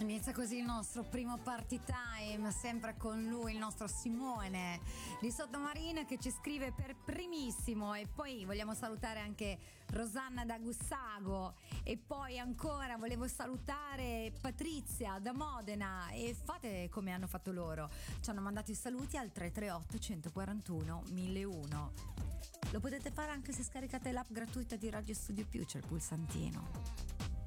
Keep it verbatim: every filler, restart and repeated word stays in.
Inizia così il nostro primo party time, sempre con lui, il nostro Simone di Sottomarina, che ci scrive per primissimo. E poi vogliamo salutare anche Rosanna da Gussago, e poi ancora volevo salutare Patrizia da Modena. E fate come hanno fatto loro, ci hanno mandato i saluti al tre tre otto uno quattro uno mille uno. Lo potete fare anche se scaricate l'app gratuita di Radio Studio Più, c'è il pulsantino.